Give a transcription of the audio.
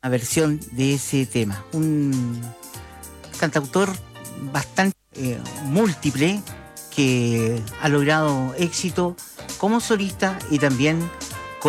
versión de ese tema. Un cantautor bastante múltiple que ha logrado éxito como solista y también